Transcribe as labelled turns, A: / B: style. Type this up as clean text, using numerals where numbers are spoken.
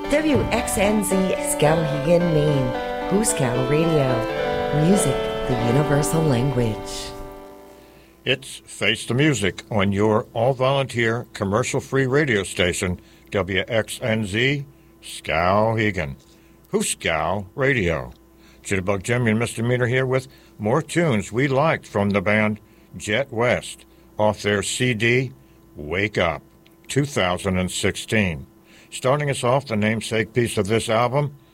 A: WXNZ Skowhegan, Maine. Hooskow Radio. Music, the universal language.
B: It's Face the Music on your all-volunteer, commercial-free radio station, WXNZ Skowhegan. Hooskow Radio. Jitterbug Jimmy and Mr. Meter here with more tunes we liked from the band Jet West off their CD, Wake Up, 2016. Starting us off, the namesake piece of this album,